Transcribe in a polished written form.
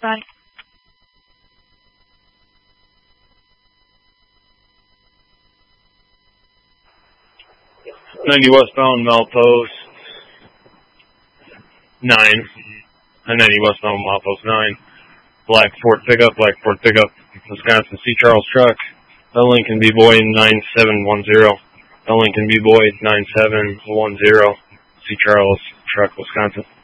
Bye. 90 westbound, Milepost 9. 90 westbound, Milepost 9. Black Ford pickup, Wisconsin. C. Charles truck. L. Lincoln B-Boy 9710. L. Lincoln B-Boy 9710. C. Charles truck, Wisconsin.